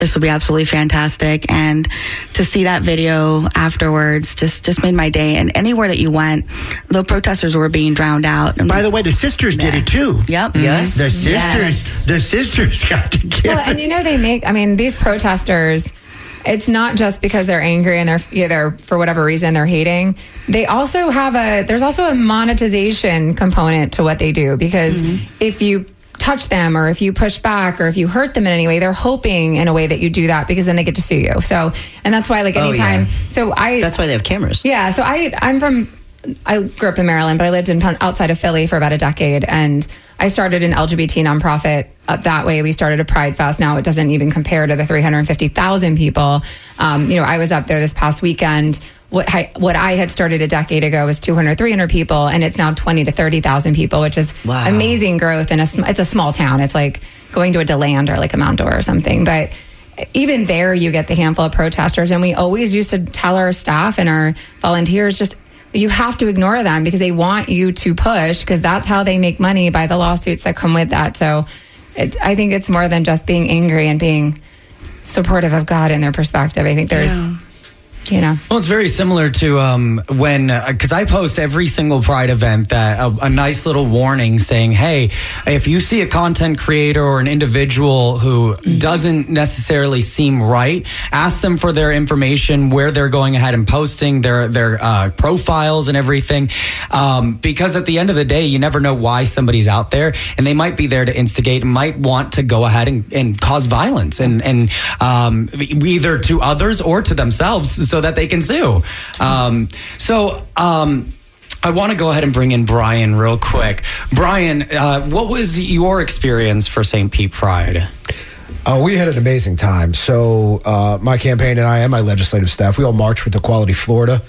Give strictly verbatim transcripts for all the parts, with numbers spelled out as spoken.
this will be absolutely fantastic. And to see that video afterwards just, just made my day. And anywhere that you went, the protesters were being drowned out. And by the way, the sisters yeah. did it too. Yep. Yes. The sisters, yes. the sisters got together. Well, and you know, they make, I mean, these protesters, it's not just because they're angry and they're either for whatever reason they're hating. They also have a, there's also a monetization component to what they do, because mm-hmm. if you touch them or if you push back or if you hurt them in any way, they're hoping in a way that you do that, because then they get to sue you. So, and that's why like anytime, oh, yeah. so I, that's why they have cameras. Yeah. So I, I'm from, I grew up in Maryland, but I lived in outside of Philly for about a decade, and I started an L G B T nonprofit up that way. We started a Pride Fest. Now it doesn't even compare to the three hundred fifty thousand people. Um, you know, I was up there this past weekend. What I, what I had started a decade ago was two hundred, three hundred people, and it's now twenty to thirty thousand people, which is wow. amazing growth. And it's a small town. It's like going to a DeLand or like a Mount Dora or something. But even there, you get the handful of protesters. And we always used to tell our staff and our volunteers, just, you have to ignore them because they want you to push, because that's how they make money, by the lawsuits that come with that. So it, I think it's more than just being angry and being supportive of God in their perspective. I think there's... Yeah. You know, well, it's very similar to um, when, because uh, I post every single Pride event that a, a nice little warning saying, hey, if you see a content creator or an individual who mm-hmm. doesn't necessarily seem right, ask them for their information, where they're going ahead and posting their their uh, profiles and everything. Um, because at the end of the day, you never know why somebody's out there, and they might be there to instigate, and might want to go ahead and, and cause violence, and, and um, either to others or to themselves, so that they can sue. Um, so um, I want to go ahead and bring in Brian real quick. Brian, uh, what was your experience for Saint Pete Pride? Uh, we had an amazing time. So uh, my campaign and I and my legislative staff, we all marched with Equality Florida,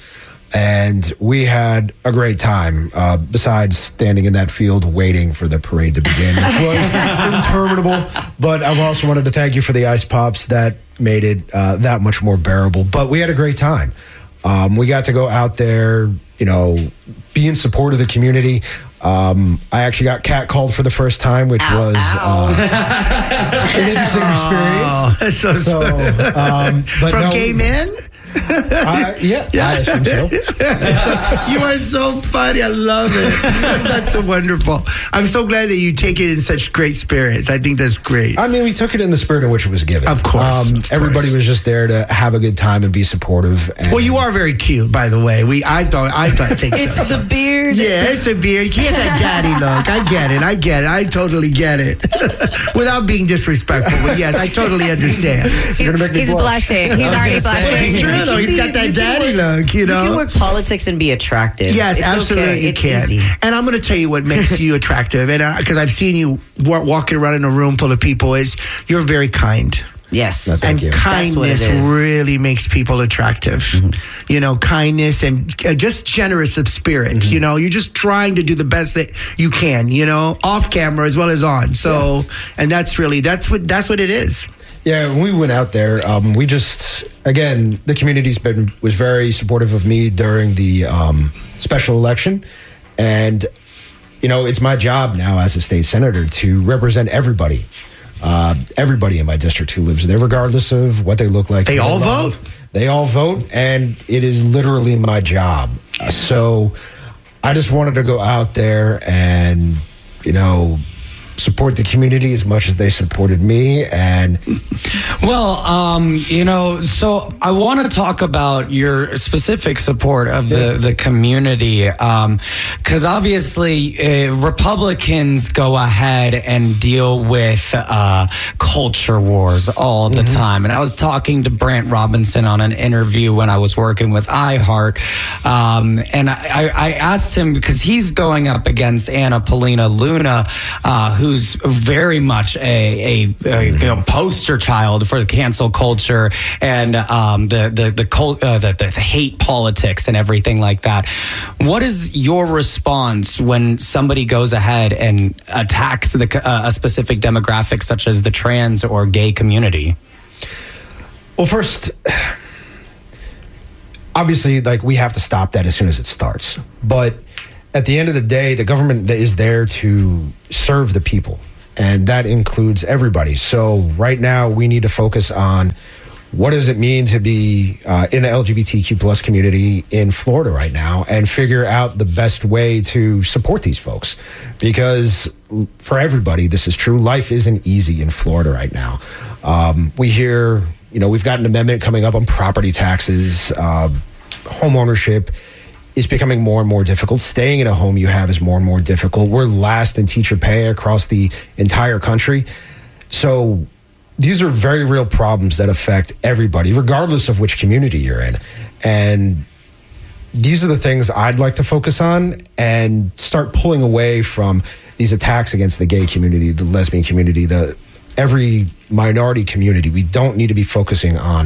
and we had a great time, uh, besides standing in that field waiting for the parade to begin, which was interminable. But I also wanted to thank you for the ice pops. That made it uh, that much more bearable. But we had a great time. Um, we got to go out there, you know, be in support of the community. Um, I actually got catcalled for the first time, which ow, was ow. Uh, an interesting experience. So, so um, but from no, gay men? Uh, yeah, yeah, I assume so. You are so funny. I love it. That's so wonderful. I'm so glad that you take it in such great spirits. I think that's great. I mean, we took it in the spirit in which it was given. Of course. Um, of everybody course. was just there to have a good time and be supportive. And well, you are very cute, by the way. We, I thought, I thought, think it's so. the beard. Yeah, it's a beard. He has that daddy look. I get it. I get it. I totally get it. Without being disrespectful, but yes, I totally understand. You're gonna make me He's blush. blushing. He's already blushing. It's true, though. He's got that daddy look, you know. You can work politics and be attractive. Yes, it's absolutely, okay. you it's can. Easy. And I'm going to tell you what makes you attractive, and because uh, I've seen you w- walking around in a room full of people, is you're very kind. Yes. No, and you. kindness really makes people attractive. Mm-hmm. You know, kindness and uh, just generous of spirit. Mm-hmm. You know, you're just trying to do the best that you can, you know, off camera as well as on. So, yeah. and that's really, that's what, that's what it is. Yeah, when we went out there, um, we just, again, the community's been, was very supportive of me during the um, special election. And, you know, it's my job now as a state senator to represent everybody. Uh, everybody in my district who lives there, regardless of what they look like. They all vote? They all vote, and it is literally my job. Uh, so I just wanted to go out there and, you know, support the community as much as they supported me. And well, um, you know, so I want to talk about your specific support of the, the community, um, because obviously uh, Republicans go ahead and deal with uh, culture wars all the mm-hmm. time. And I was talking to Brant Robinson on an interview when I was working with iHeart, um, and I, I asked him, because he's going up against Anna Paulina Luna, uh, who's very much a, a, a you know, poster child for the cancel culture and um, the the the, cult, uh, the the hate politics and everything like that. What is your response when somebody goes ahead and attacks the, uh, a specific demographic such as the trans or gay community? Well, first, obviously, like, we have to stop that as soon as it starts. But at the end of the day, the government is there to serve the people. and that includes everybody. So right now we need to focus on what does it mean to be uh, in the L G B T Q plus community in Florida right now, and figure out the best way to support these folks. Because for everybody, this is true. Life isn't easy in Florida right now. Um, we hear, you know, we've got an amendment coming up on property taxes. Uh, home ownership is becoming more and more difficult. Staying in a home you have is more and more difficult. We're last in teacher pay across the entire country. So these are very real problems that affect everybody, regardless of which community you're in. And these are the things I'd like to focus on and start pulling away from these attacks against the gay community, the lesbian community, the every minority community. We don't need to be focusing on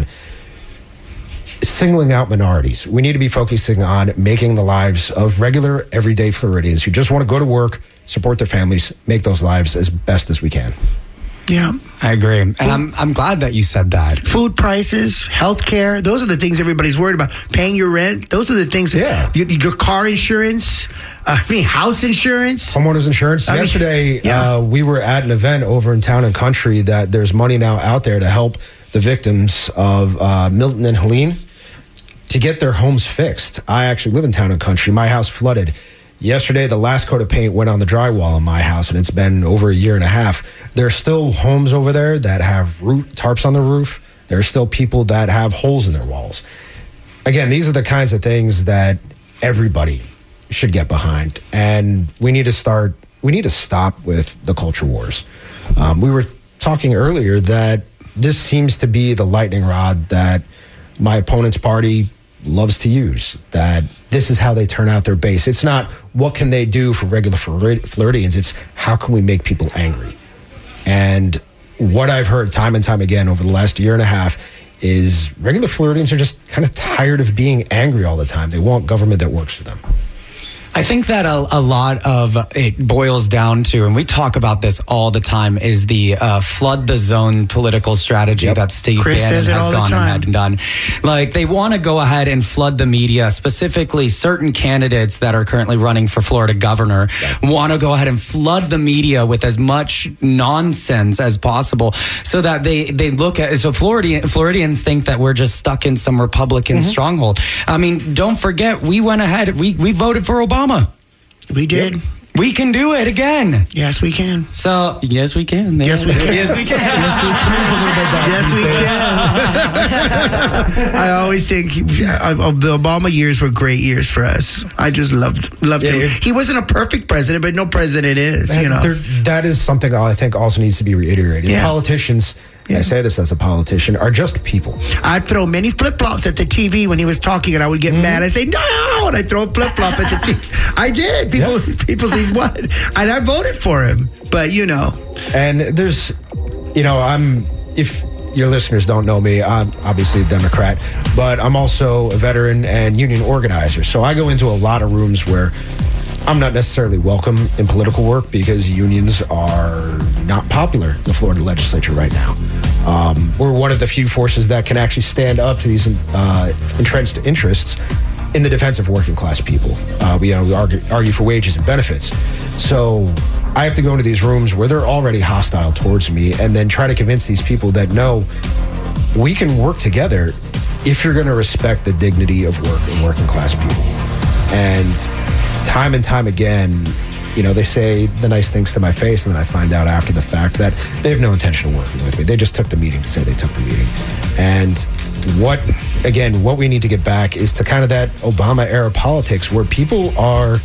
singling out minorities. We need to be focusing on making the lives of regular, everyday Floridians who just want to go to work, support their families, make those lives as best as we can. Yeah. I agree. And I'm I'm glad that you said that. Food prices, healthcare, those are the things everybody's worried about. Paying your rent, those are the things. Yeah. Your, your car insurance, uh, I mean, house insurance. Homeowners insurance. I mean, Yesterday, yeah. uh, we were at an event over in Town and Country that there's money now out there to help the victims of uh, Milton and Helene to get their homes fixed. I actually live in Town and Country. My house flooded. Yesterday, the last coat of paint went on the drywall in my house, and it's been over a year and a half. There are still homes over there that have roof, tarps on the roof. There are still people that have holes in their walls. Again, these are the kinds of things that everybody should get behind. And we need to start, we need to stop with the culture wars. Um, we were talking earlier that this seems to be the lightning rod that my opponent's party loves to use, that this is how they turn out their base. It's not what can they do for regular Floridians, it's how can we make people angry. And what I've heard time and time again over the last year and a half is regular Floridians are just kind of tired of being angry all the time. They want government that works for them. I think that a, a lot of it boils down to, and we talk about this all the time, is the uh, flood the zone political strategy Yep. that Steve Chris Bannon says it has all the gone time. ahead and done. Like, they want to go ahead and flood the media, specifically certain candidates that are currently running for Florida governor, want to go ahead and flood the media with as much nonsense as possible so that they, they look at, so Floridian, Floridians think that we're just stuck in some Republican Mm-hmm. stronghold. I mean, don't forget, we went ahead, we, we voted for Obama. We did. We can do it again. Yes, we can. So, yes, we can. Yes, we can. Yes, we can. Yes, we can. I always think uh, the Obama years were great years for us. I just loved loved Yeah, him. you're- He wasn't a perfect president, but no president is. You know. There- that is something I think also needs to be reiterated. Yeah. Politicians, and I say this as a politician, are just people. I'd throw many flip flops at the T V when he was talking, and I would get mad. I'd say no, and I'd throw a flip flop at the T V. I did. People, Yeah. people say what, and I voted for him. But you know, And there's, you know, I'm, if your listeners don't know me, I'm obviously a Democrat, but I'm also a veteran and union organizer. So I go into a lot of rooms where I'm not necessarily welcome in political work because unions are not popular in the Florida legislature right now. Um, we're one of the few forces that can actually stand up to these uh, entrenched interests in the defense of working class people. Uh, we, you know, we argue, argue for wages and benefits. So I have to go into these rooms where they're already hostile towards me and then try to convince these people that no, we can work together if you're going to respect the dignity of work and working class people. And time and time again, you know, they say the nice things to my face, and then I find out after the fact that they have no intention of working with me. They just took the meeting to say they took the meeting. And what, again, what we need to get back is to kind of that Obama era politics where people are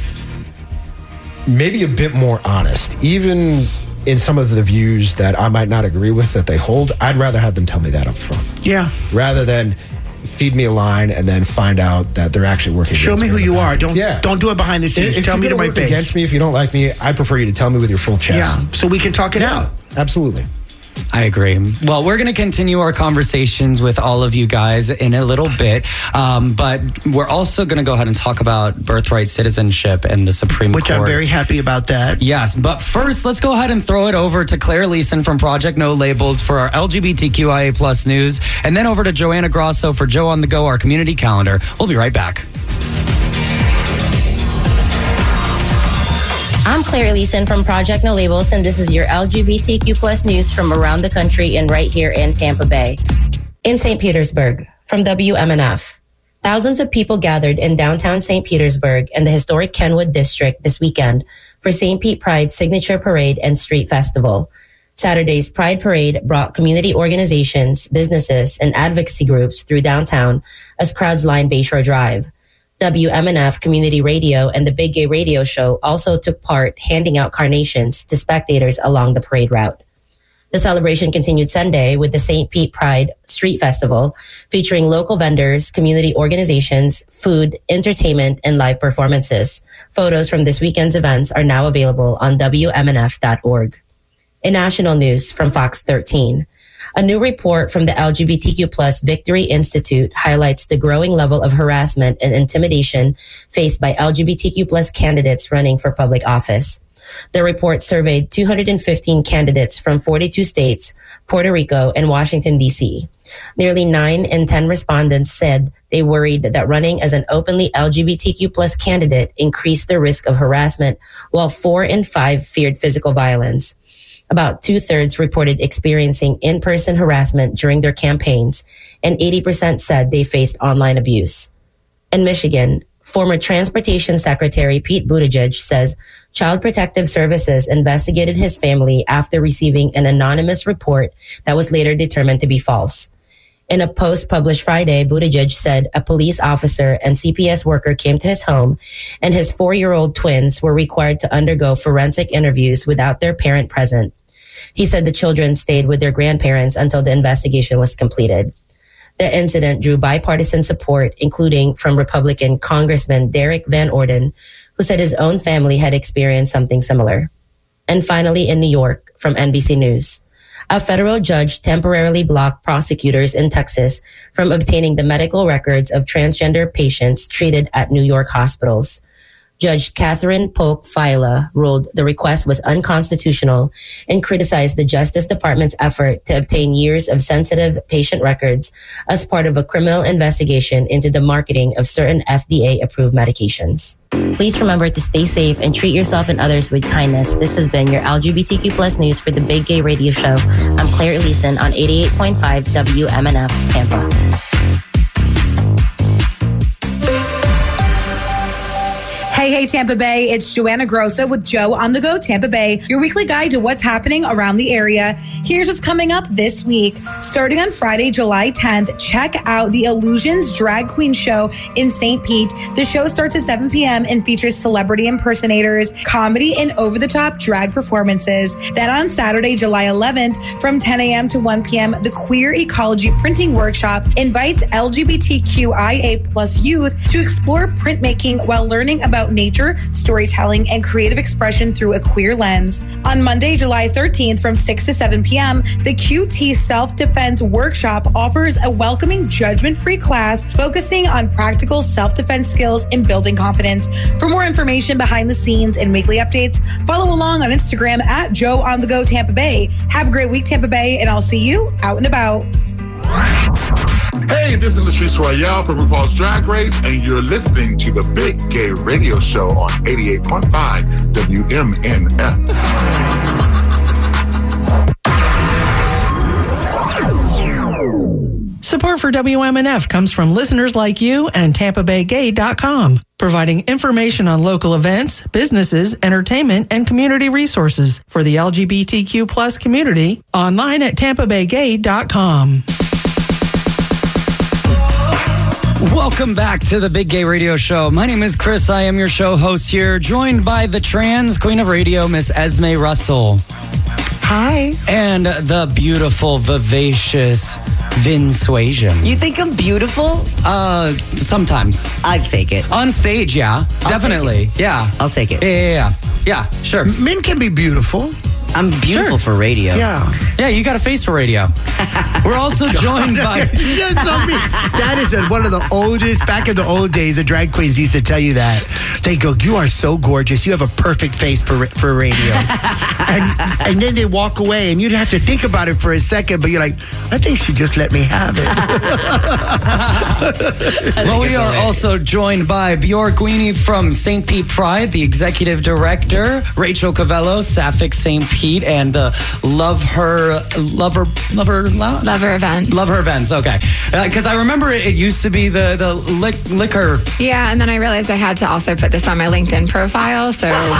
maybe a bit more honest, even in some of the views that I might not agree with that they hold. I'd rather have them tell me that up front. yeah. Rather than feed me a line and then find out that they're actually working Show against me who in the you back. are. Don't Yeah. don't do it behind the scenes. If Tell you're me to gonna my work face. against me, if you don't like me, I prefer you to tell me with your full chest. Yeah, so we can talk it out. Absolutely. I agree. Well, we're going to continue our conversations with all of you guys in a little bit, um, but we're also going to go ahead and talk about birthright citizenship and the Supreme Which Court. I'm very happy about that. Yes, but first, let's go ahead and throw it over to Claire Leeson from Project No Labels for our L G B T Q I A plus news, and then over to Joanna Grosso for Joe on the Go, our community calendar. We'll be right back. I'm Claire Elison from Project No Labels, and this is your L G B T Q plus news from around the country and right here in Tampa Bay. In Saint Petersburg, from W M N F. Thousands of people gathered in downtown Saint Petersburg and the historic Kenwood district this weekend for Saint Pete Pride's signature parade and street festival. Saturday's Pride Parade brought community organizations, businesses, and advocacy groups through downtown as crowds lined Bayshore Drive. W M N F Community Radio and the Big Gay Radio Show also took part, handing out carnations to spectators along the parade route. The celebration continued Sunday with the Saint Pete Pride Street Festival, featuring local vendors, community organizations, food, entertainment, and live performances. Photos from this weekend's events are now available on W M N F dot org. In national news from Fox thirteen, a new report from the L G B T Q plus Victory Institute highlights the growing level of harassment and intimidation faced by L G B T Q plus candidates running for public office. The report surveyed two hundred fifteen candidates from forty-two states, Puerto Rico, and Washington, D C. Nearly nine in ten respondents said they worried that running as an openly L G B T Q plus candidate increased the risk of harassment, while four in five feared physical violence. About two-thirds reported experiencing in-person harassment during their campaigns, and eighty percent said they faced online abuse. In Michigan, former Transportation Secretary Pete Buttigieg says Child Protective Services investigated his family after receiving an anonymous report that was later determined to be false. In a post published Friday, Buttigieg said a police officer and C P S worker came to his home and his four-year-old twins were required to undergo forensic interviews without their parent present. He said the children stayed with their grandparents until the investigation was completed. The incident drew bipartisan support, including from Republican Congressman Derek Van Orden, who said his own family had experienced something similar. And finally, in New York, from N B C News, a federal judge temporarily blocked prosecutors in Texas from obtaining the medical records of transgender patients treated at New York hospitals. Judge Catherine Polk Fila ruled the request was unconstitutional and criticized the Justice Department's effort to obtain years of sensitive patient records as part of a criminal investigation into the marketing of certain F D A-approved medications. Please remember to stay safe and treat yourself and others with kindness. This has been your L G B T Q plus news for the Big Gay Radio Show. I'm Claire Elison on eighty-eight point five W M N F Tampa. Hey, hey, Tampa Bay. It's Joanna Grosso with Joe on the Go Tampa Bay, your weekly guide to what's happening around the area. Here's what's coming up this week. Starting on Friday, July tenth, check out the Illusions Drag Queen Show in Saint Pete. The show starts at seven p.m. and features celebrity impersonators, comedy, and over-the-top drag performances. Then on Saturday, July eleventh, from ten a.m. to one p.m., the Queer Ecology Printing Workshop invites L G B T Q I A plus youth to explore printmaking while learning about nature, storytelling, and creative expression through a queer lens. On Monday, July thirteenth, from six to seven p.m., the Q T Self-Defense Workshop offers a welcoming, judgment-free class focusing on practical self-defense skills and building confidence. For more information behind the scenes and weekly updates, follow along on Instagram at Joe on the Go Tampa Bay. Have a great week, Tampa Bay, and I'll see you out and about. Hey, this is Latrice Royale from RuPaul's Drag Race, and you're listening to the Big Gay Radio Show on eighty-eight point five W M N F. Support for W M N F comes from listeners like you and Tampa Bay Gay dot com, providing information on local events, businesses, entertainment, and community resources for the L G B T Q plus community online at Tampa Bay Gay dot com. Welcome back to the Big Gay Radio Show. My name is Chris. I am your show host here, joined by the trans queen of radio, Miss Esme Russell. Hi. And the beautiful, vivacious Vin Suasion. You think I'm beautiful? Uh, sometimes. I'd take it. On stage, yeah. I'll definitely. Yeah. I'll take it. Yeah, yeah, yeah. Yeah, sure. Men can be beautiful. I'm beautiful for radio. Yeah. Yeah, you got a face for radio. We're also joined by... Yeah, so me- that is a, one of the oldest, back in the old days, the drag queens used to tell you that. They go, you are so gorgeous. You have a perfect face for for radio. and and then they walk away, and you'd have to think about it for a second, but you're like, I think she just let me have it. Well, we are also joined by Bjork Weenie from Saint Pete Pride, the executive director, Rachel Cavello, Sapphic Saint Pete, and the Love Her, Love Her, Love Her, Love, Love her event. Love Her events. Okay, because uh, I remember it, it used to be the the lick, liquor. Yeah, and then I realized I had to also put this on my LinkedIn profile. So, and,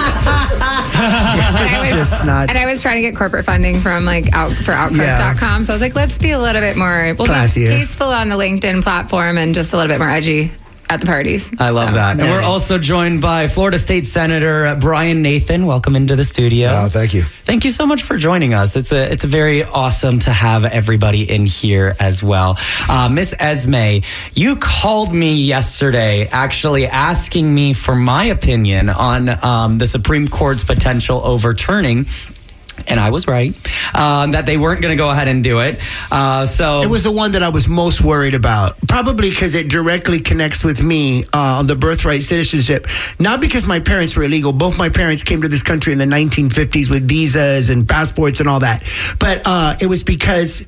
I was, just not- and I was trying to get corporate funding from like out for outcrest dot com. Yeah. So I was like, let's be a little bit more we'll classier, be tasteful on the LinkedIn platform, and just a little bit more edgy at the parties. I love So. that. And we're also joined by Florida State Senator Brian Nathan. Welcome into the studio. Oh, thank you. Thank you so much for joining us. It's a it's a very awesome to have everybody in here as well. Uh, Miss Esme, you called me yesterday actually asking me for my opinion on um, the Supreme Court's potential overturning. And I was right, um, that they weren't going to go ahead and do it. Uh, so it was the one that I was most worried about, probably because it directly connects with me uh, on the birthright citizenship. Not because my parents were illegal. Both my parents came to this country in the nineteen fifties with visas and passports and all that. But uh, it was because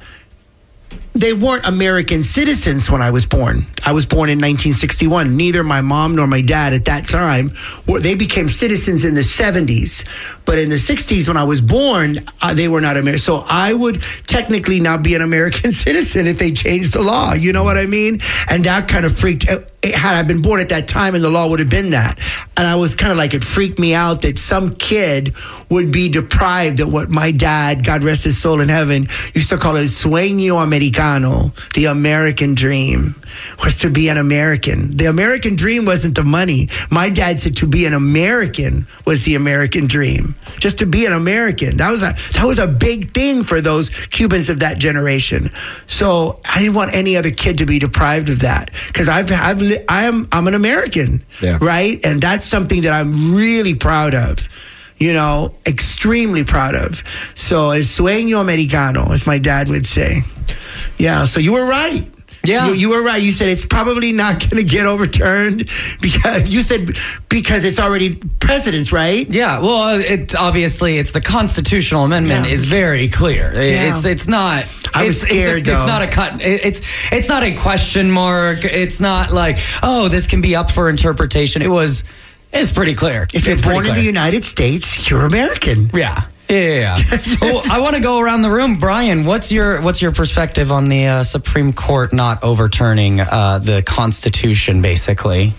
they weren't American citizens when I was born. I was born in nineteen sixty-one. Neither my mom nor my dad at that time, were, they became citizens in the seventies. But in the sixties, when I was born, uh, they were not American. So I would technically not be an American citizen if they changed the law. You know what I mean? And that kind of freaked out. Had I been born at that time, and the law would have been that. And I was kind of like, it freaked me out that some kid would be deprived of what my dad, God rest his soul in heaven, used to call it sueño americano, the American dream, was to be an American. The American dream wasn't the money. My dad said to be an American was the American dream. Just to be an American. That was a, that was a big thing for those Cubans of that generation. So I didn't want any other kid to be deprived of that. Because I've, I've li- I am, I'm an American, yeah. right? And that's something that I'm really proud of. You know, extremely proud of. So, el sueño americano, as my dad would say. Yeah, so you were right. Yeah. You, you were right. You said it's probably not going to get overturned because you said because it's already precedents, right? Yeah. Well, it's obviously it's the constitutional amendment Yeah. is very clear. Yeah. It's it's not. I was it's, scared, it's, a, it's though. not a cut. It's it's not a question mark. It's not like, oh, this can be up for interpretation. It was. It's pretty clear. If you're it's born in clear. the United States, you're American. Yeah. Yeah, yeah, yeah. Well, I want to go around the room. Brian, what's your what's your perspective on the uh, Supreme Court not overturning uh, the Constitution, basically?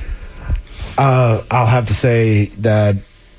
Uh, I'll have to say that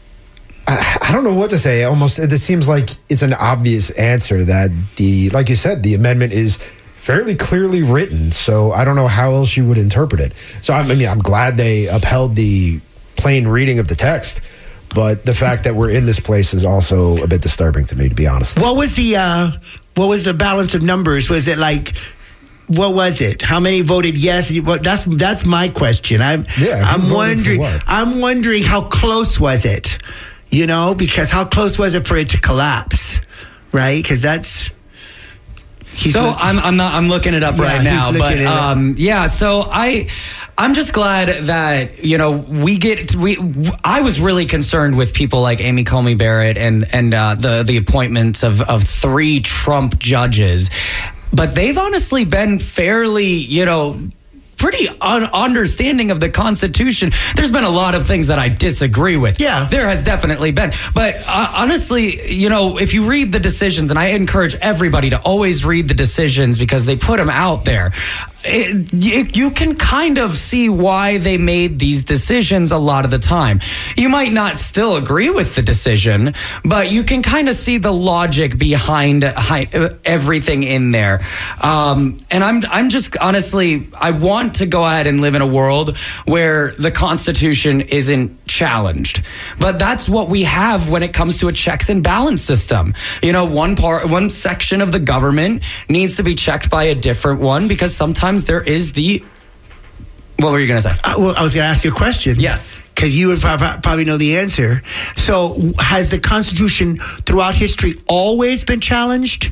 I, I don't know what to say. Almost, it seems like it's an obvious answer that the, like you said, the amendment is fairly clearly written. So I don't know how else you would interpret it. So I mean, I'm glad they upheld the plain reading of the text. But the fact that we're in this place is also a bit disturbing to me, to be honest. What was the uh, what was the balance of numbers? Was it like, what was it? How many voted yes? Well, that's that's my question. I'm Yeah, who I'm voted for wondering. what? I'm wondering how close was it? You know, because how close was it for it to collapse? Right? Because that's. He's so look- I'm I'm not I'm looking it up Yeah, right he's now, looking but it up. um, yeah. So I I'm just glad that you know we get we. I was really concerned with people like Amy Coney Barrett and and uh, the the appointments of of three Trump judges, but they've honestly been fairly you know. pretty un- understanding of the Constitution. There's been a lot of things that I disagree with. Yeah. There has definitely been. But uh, honestly, you know, if you read the decisions, and I encourage everybody to always read the decisions because they put them out there, it, you, you can kind of see why they made these decisions a lot of the time. You might not still agree with the decision, but you can kind of see the logic behind, behind everything in there. Um, and I'm, I'm just honestly, I want to go ahead and live in a world where the Constitution isn't challenged. But that's what we have when it comes to a checks and balance system. You know, one part, one section of the government needs to be checked by a different one because sometimes there is the What were you going to say? Uh, well, I was going to ask you a question. Yes. Because you would prob- probably know the answer. So, has the Constitution throughout history always been challenged?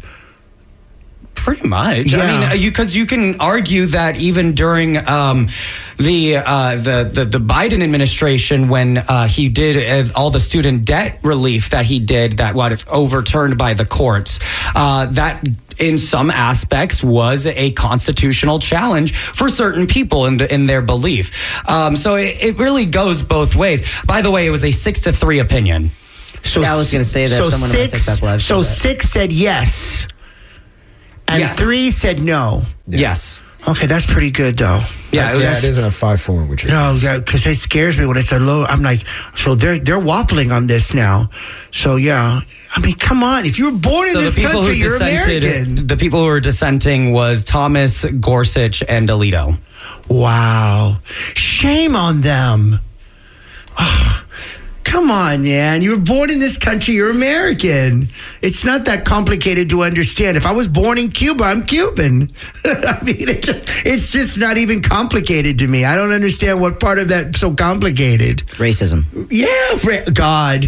Pretty much. Yeah. I mean, you because you can argue that even during um, the, uh, the the the Biden administration, when uh, he did uh, all the student debt relief that he did, that what is overturned by the courts, uh, that in some aspects was a constitutional challenge for certain people in, in their belief. Um, so it, it really goes both ways. By the way, it was a six to three opinion. So Yeah, I was gonna say that so someone might six, take that live So for that. six said yes, and Yes. three said no. Yes. Okay, that's pretty good though. Yeah, it was, Yeah, it is in a five four, which is No, nice. because it scares me when it's a low. I'm like, so they're they're waffling on this now. So yeah, I mean, come on. If you were born in So the this people country, who you're American. dissented, the people who were dissenting was Thomas, Gorsuch, and Alito. Wow, shame on them. Ah, come on, man. You were born in this country. You're American. It's not that complicated to understand. If I was born in Cuba, I'm Cuban. I mean, it, it's just not even complicated to me. I don't understand what part of that so complicated. Racism. Yeah, ra- God.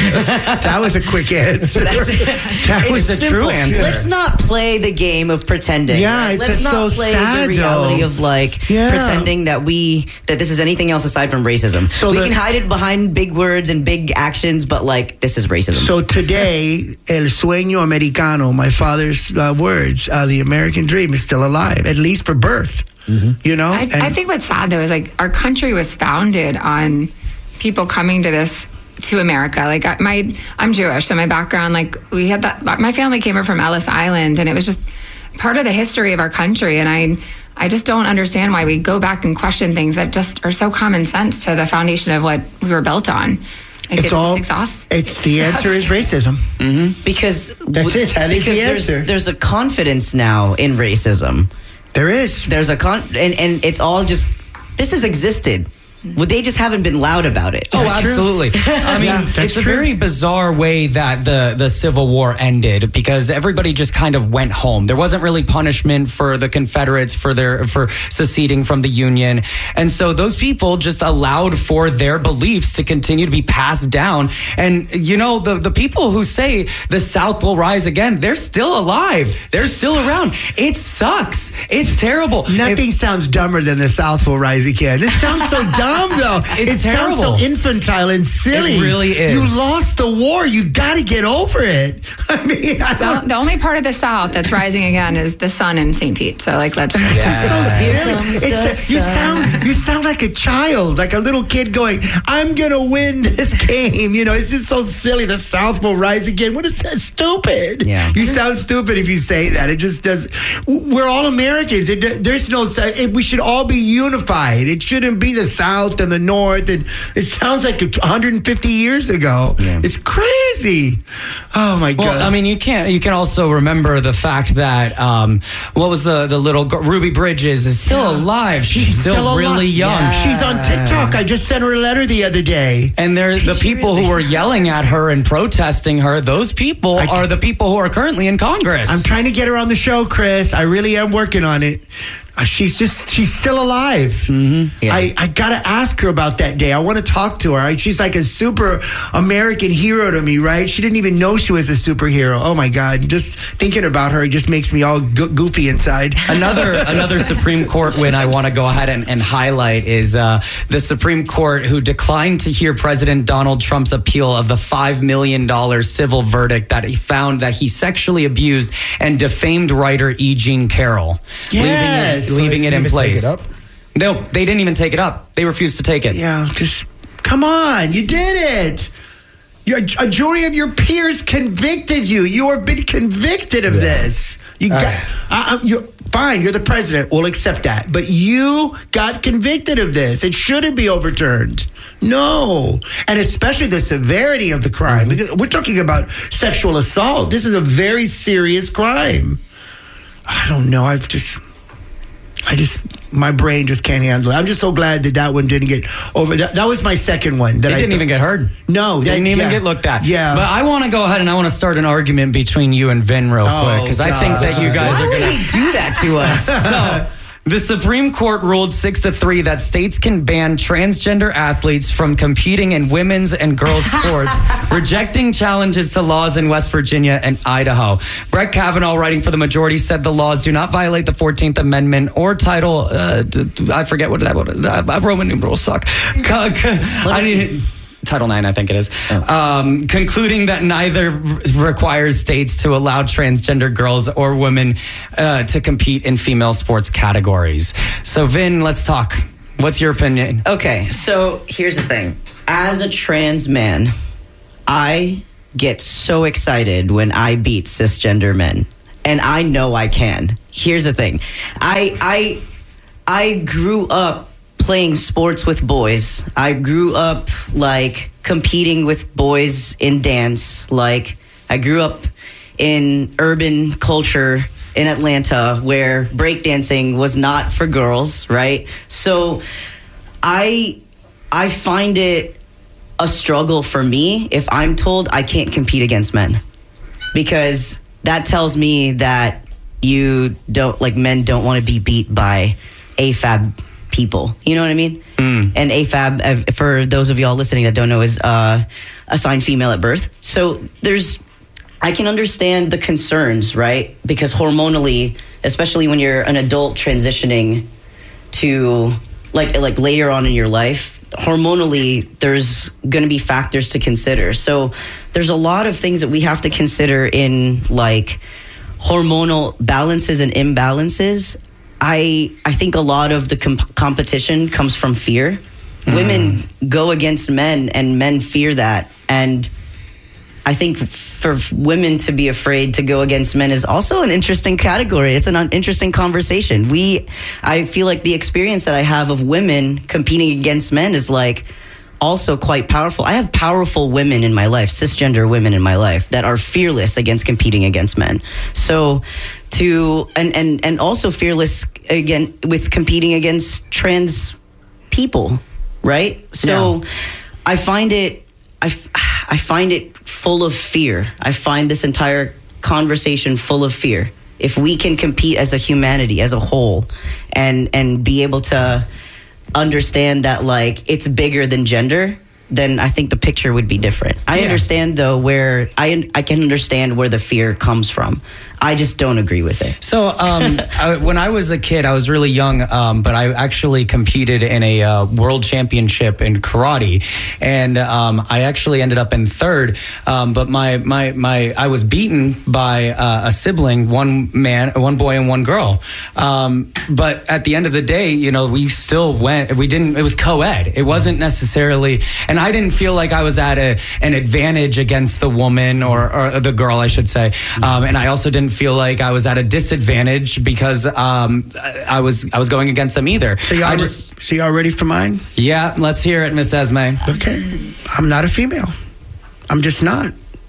That was a quick answer. That's it. That was It's a true answer. Let's not play the game of pretending. Yeah, right? it's Let's just not so play sad, the reality though. of like Yeah. pretending that we that this is anything else aside from racism. So we the- can hide it behind big words and big actions, but like this is racism. So today, El Sueño Americano, my father's uh, words, uh, the American dream is still alive, at least for birth. You know? I, And- I think what's sad though is like our country was founded on people coming to this to America. Like I, my, I'm Jewish, so my background, like we had that. My family came from Ellis Island, and it was just part of the history of our country. And I, I just don't understand why we go back and question things that just are so common sense to the foundation of what we were built on. Like It's it all. just exhausts. It's the answer is racism. because That's it. That is because the there's answer. there's a confidence now in racism. There is. There's a con and, and it's all just this has existed. Well, they just haven't been loud about it. Oh, That's true. absolutely. I mean, Yeah, that's it's a true. very bizarre way that the, the Civil War ended because everybody just kind of went home. There wasn't really punishment for the Confederates for their for seceding from the Union. And so those people just allowed for their beliefs to continue to be passed down. And, you know, the, the people who say the South will rise again, they're still alive. They're still around. It sucks. It's terrible. Nothing If- sounds dumber than the South will rise again. It sounds so dumb, though. It's it sounds so terrible. infantile and silly. It really is. You lost the war. You got to get over it. I mean, I The, don't. the only part of the South that's rising again is the sun in Saint Pete. So like, let's. It's so comes silly. It's the a- you sun. sound you sound like a child, like a little kid going, "I'm gonna win this game." You know, it's just so silly. The South will rise again. What is that? Stupid. Yeah. You sound stupid if you say that. It just does. We're all Americans. It, there's no. It, we should all be unified. It shouldn't be the South and the North. And it sounds like one hundred fifty years ago. Yeah. It's crazy. Oh my god. Well, I mean, you can't. You can also remember the fact that um, what was the the little girl, Ruby Bridges is still Yeah. alive. She's, still, alive. really young. She's on TikTok. I just sent her a letter the other day. And there, the people who were yelling at her and protesting her, those people I- are the people who are currently in Congress. I'm trying to get her on the show, Chris. I really am working on it. Uh, she's just, she's still alive. Mm-hmm. Yeah. I, I got to ask her about that day. I want to talk to her. I, she's like a super American hero to me, right? She didn't even know she was a superhero. Oh my God. Just thinking about her, it just makes me all go- goofy inside. Another another Supreme Court win I want to go ahead and, and highlight is uh, the Supreme Court who declined to hear President Donald Trump's appeal of the five million dollars civil verdict that he found that he sexually abused and defamed writer E. Jean Carroll, Yes. leaving it, leaving So it they in didn't even take place. it up? No, they didn't even take it up. They refused to take it. Yeah, just come on. You did it. Your, a jury of your peers convicted you. You have been convicted of Yeah. this. You got. Uh, Uh, you're, fine, you're the president. We'll accept that. But you got convicted of this. It shouldn't be overturned. No, and especially the severity of the crime. Because we're talking about sexual assault. This is a very serious crime. I don't know. I've just. I just, my brain just can't handle it. I'm just so glad that that one didn't get over. That, that was my second one. That It I didn't th- even get heard. No, that- didn't even yeah. get looked at. Yeah. but I want to go ahead and I want to start an argument between you and Vin real Oh, quick because I think God. that you guys Why are would gonna he do that to us? So, The Supreme Court ruled six to three that states can ban transgender athletes from competing in women's and girls' sports, rejecting challenges to laws in West Virginia and Idaho. Brett Kavanaugh, writing for the majority, said the laws do not violate the fourteenth Amendment or Title, uh, I forget what that was, uh, Roman numerals suck. I need... Title nine, I think it is, um, concluding that neither requires states to allow transgender girls or women uh, to compete in female sports categories. So, Vin, let's talk. What's your opinion? Okay, so here's the thing. As a trans man, I get so excited when I beat cisgender men, and I know I can. Here's the thing. I I I grew up playing sports with boys. I grew up like competing with boys in dance. Like I grew up in urban culture in Atlanta where breakdancing was not for girls, right? So I I find it a struggle for me if I'm told I can't compete against men, because that tells me that you don't like men don't want to be beat by A F A B people. You know what I mean? Mm. And A F A B, uh, for those of y'all listening that don't know, is uh, assigned female at birth. So there's, I can understand the concerns, right? Because hormonally, especially when you're an adult transitioning to like like later on in your life, hormonally, there's going to be factors to consider. So there's a lot of things that we have to consider in like hormonal balances and imbalances. I I think a lot of the comp- competition comes from fear. Mm. Women go against men, and men fear that. And I think for women to be afraid to go against men is also an interesting category. It's an un- interesting conversation. We, I feel like the experience that I have of women competing against men is like also quite powerful. I have powerful women in my life, cisgender women in my life that are fearless against competing against men. So to, and, and, and also fearless again with competing against trans people, right? So yeah. I find it, I, I find it full of fear. I find this entire conversation full of fear. If we can compete as a humanity, as a whole, and, and be able to understand that like it's bigger than gender, then I think the picture would be different. I yeah. understand though where I I can understand where the fear comes from. I just don't agree with it. So um, I, when I was a kid, I was really young, um, but I actually competed in a uh, world championship in karate, and um, I actually ended up in third. Um, but my my my I was beaten by uh, a sibling, one man, one boy, and one girl. Um, but at the end of the day, you know, we still went. We didn't. It was co-ed. It wasn't necessarily, and I didn't feel like I was at a, an advantage against the woman or, or the girl, I should say. Um, and I also didn't feel like I was at a disadvantage because um, I was I was going against them either. So y'all, I just, re- so y'all ready for mine? Yeah, let's hear it, Miss Esme. Okay. I'm not a female. I'm just not.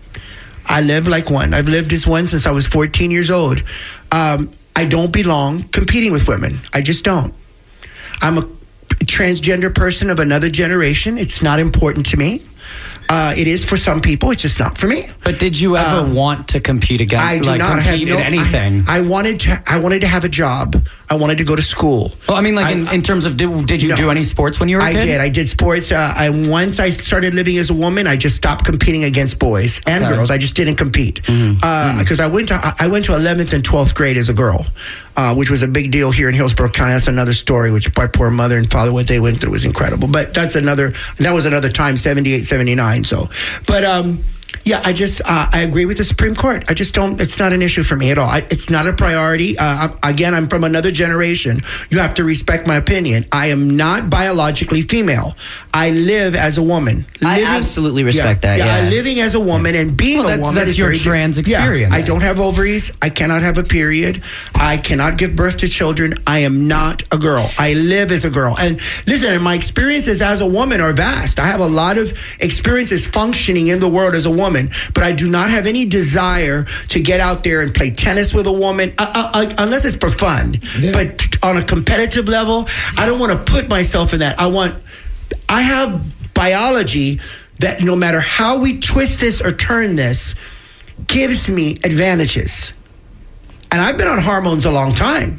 I live like one. I've lived as one since I was fourteen years old. Um, I don't belong competing with women. I just don't. I'm a transgender person of another generation. It's not important to me. Uh, it is for some people. It's just not for me. But did you ever um, want to compete against? I do like, not. Compete I have no, in anything. I, I wanted to. I wanted to have a job. I wanted to go to school. Well, I mean, like I, in, in terms of, did, did you no, do any sports when you were a I kid? did. I did sports. Uh, I once I started living as a woman, I just stopped competing against boys and okay. girls. I just didn't compete because mm-hmm. uh, mm-hmm. I went to I went to eleventh and twelfth grade as a girl, uh, which was a big deal here in Hillsborough County. That's another story. Which my poor mother and father, what they went through was incredible. But that's another. That was another time, seventy-eight, seventy-nine. So, but. Um, Yeah, I just, uh, I agree with the Supreme Court. I just don't, it's not an issue for me at all. I, it's not a priority. Uh, again, I'm from another generation. You have to respect my opinion. I am not biologically female. I live as a woman. I living, absolutely respect yeah, that, yeah. yeah. Living as a woman yeah. and being well, a woman that's is your very trans different. experience. Yeah, I don't have ovaries. I cannot have a period. I cannot give birth to children. I am not a girl. I live as a girl. And listen, my experiences as a woman are vast. I have a lot of experiences functioning in the world as a woman, but I do not have any desire to get out there and play tennis with a woman, uh, uh, uh, unless it's for fun. Yeah. But on a competitive level, I don't want to put myself in that. I want, I have biology that no matter how we twist this or turn this, gives me advantages. And I've been on hormones a long time.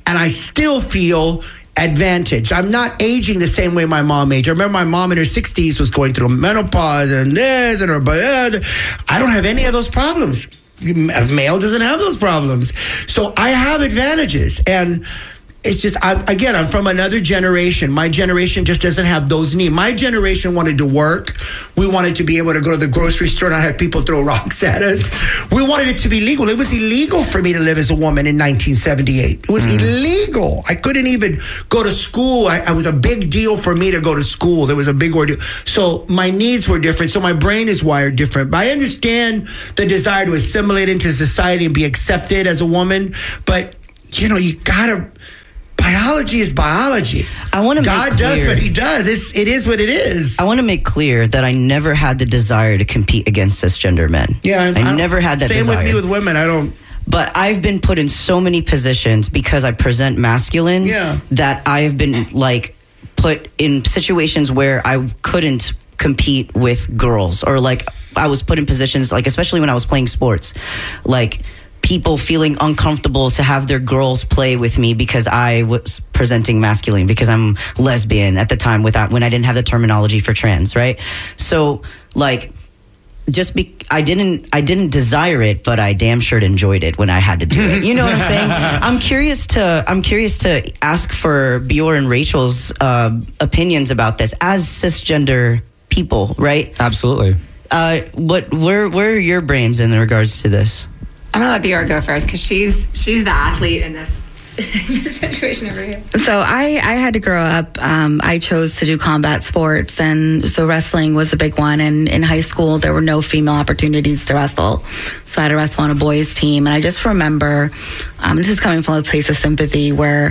and I still feel advantage. I'm not aging the same way my mom aged. I remember my mom in her sixties was going through menopause and this and her, but I don't have any of those problems. A male doesn't have those problems. So I have advantages. And it's just, I, again, I'm from another generation. My generation just doesn't have those needs. My generation wanted to work. We wanted to be able to go to the grocery store and not have people throw rocks at us. We wanted it to be legal. It was illegal for me to live as a woman in nineteen seventy-eight. It was mm. illegal. I couldn't even go to school. I, I was a big deal for me to go to school. There was a big ordeal. So my needs were different. So my brain is wired different. But I understand the desire to assimilate into society and be accepted as a woman. But, you know, you gotta... Biology is biology. I want to God make clear, does what he does. It's, it is what it is. I want to make clear that I never had the desire to compete against cisgender men. Yeah, I, I, I never had that same desire. Same with me with women. I don't. But I've been put in so many positions because I present masculine yeah. that I have been like put in situations where I couldn't compete with girls, or like I was put in positions like, especially when I was playing sports, like people feeling uncomfortable to have their girls play with me because I was presenting masculine, because I'm lesbian at the time, without when I didn't have the terminology for trans, right? So like just be I didn't I didn't desire it, but I damn sure enjoyed it when I had to do it. You know what I'm saying? I'm curious to I'm curious to ask for Bior and Rachel's uh, opinions about this as cisgender people, right? Absolutely. Uh, what where where are your brains in regards to this? I'm gonna let Bior go first because she's she's the athlete in this, in this situation over here. So I, I had to grow up. Um, I chose to do combat sports, and so wrestling was a big one. And in high school, there were no female opportunities to wrestle, so I had to wrestle on a boys' team. And I just remember, um, this is coming from a place of sympathy, where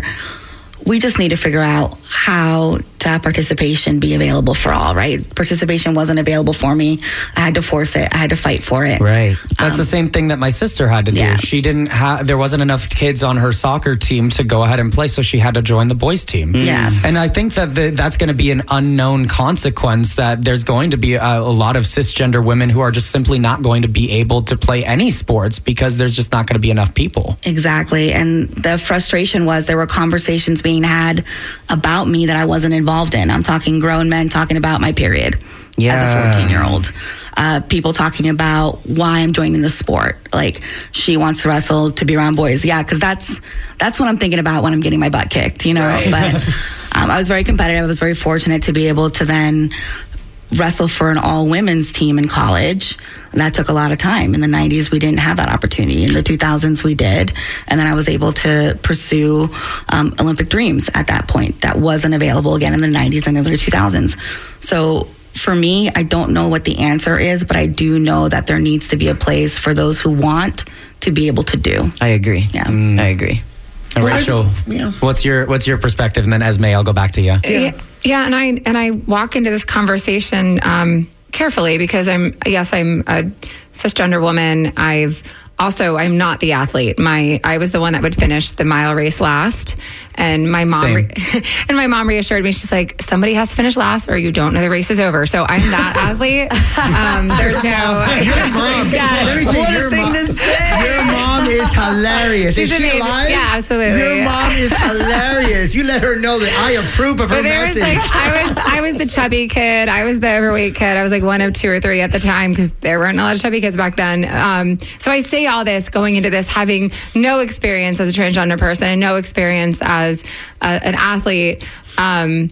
we just need to figure out how to have participation be available for all, right? Participation wasn't available for me. I had to force it. I had to fight for it. Right. That's um, the same thing that my sister had to do. Yeah. She didn't have, there wasn't enough kids on her soccer team to go ahead and play, so she had to join the boys team. Yeah. And I think that the, that's going to be an unknown consequence, that there's going to be a, a lot of cisgender women who are just simply not going to be able to play any sports because there's just not going to be enough people. Exactly. And the frustration was there were conversations being had about me that I wasn't involved in. I'm talking grown men talking about my period yeah. as a fourteen-year-old. Uh, people talking about why I'm joining the sport. Like, she wants to wrestle to be around boys. Yeah, because that's that's what I'm thinking about when I'm getting my butt kicked, you know? Right. But um, I was very competitive. I was very fortunate to be able to then wrestle for an all-women's team in college. That took a lot of time. In the nineties, we didn't have that opportunity. In the two thousands, we did. And then I was able to pursue um, Olympic dreams at that point. That wasn't available again in the nineties and the early two thousands. So for me, I don't know what the answer is, but I do know that there needs to be a place for those who want to be able to do. I agree. Yeah. Mm. I agree. And Rachel, yeah. what's your what's your perspective? And then Esme, I'll go back to you. Yeah, yeah, and I and I walk into this conversation um, carefully because I'm yes, I'm a cisgender woman. I've also I'm not the athlete. My I was the one that would finish the mile race last, and my mom re- and my mom reassured me. She's like, somebody has to finish last, or you don't know the race is over. So I'm that athlete. Um, there's no. Your mom. Yes. Let me say, What your a thing mom, to say. Your mom is hilarious. She's is she amazing. alive? Yeah, absolutely. Your mom is hilarious. You let her know that I approve of her But there was message. like I was I was the chubby kid. I was the overweight kid. I was like one of two or three at the time because there weren't a lot of chubby kids back then. Um, so I say all this going into this having no experience as a transgender person and no experience as a, an athlete. Um,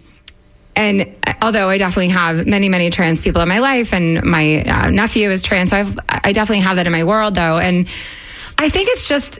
and although I definitely have many, many trans people in my life, and my uh, nephew is trans, so I've, I definitely have that in my world, though. And I think it's just,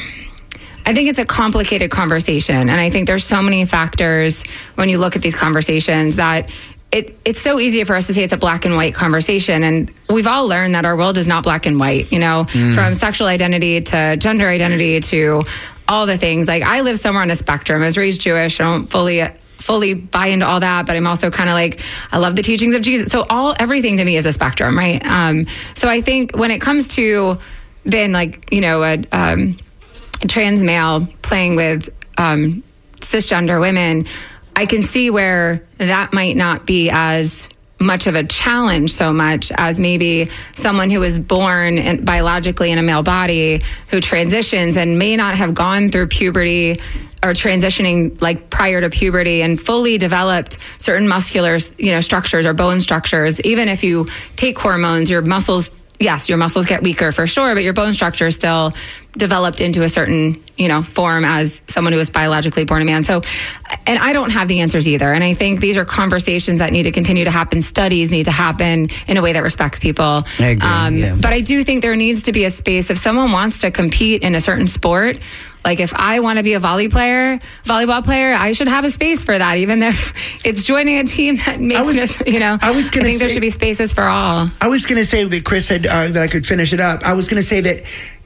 I think it's a complicated conversation. And I think there's so many factors when you look at these conversations that it, it's so easy for us to say it's a black and white conversation. And we've all learned that our world is not black and white, you know, mm. from sexual identity to gender identity to all the things. Like, I live somewhere on a spectrum. I was raised Jewish. I don't fully fully buy into all that, but I'm also kind of like, I love the teachings of Jesus. So all everything to me is a spectrum, right? Um, so I think when it comes to then, like, you know, a, um, a trans male playing with um, cisgender women, I can see where that might not be as much of a challenge so much as maybe someone who was born in, biologically in a male body who transitions and may not have gone through puberty are transitioning like prior to puberty and fully developed certain muscular, you know, structures or bone structures. Even if you take hormones, your muscles, yes, your muscles get weaker for sure, but your bone structure is still developed into a certain, you know, form as someone who was biologically born a man. So, and I don't have the answers either. And I think these are conversations that need to continue to happen. Studies need to happen in a way that respects people. I agree, um, yeah. But I do think there needs to be a space if someone wants to compete in a certain sport. Like if I want to be a volley player, volleyball player, I should have a space for that, even if it's joining a team that makes was- me, you know. I was gonna think there say- should be spaces for all. I was going to say that Chris said uh, that I could finish it up. I was going to say that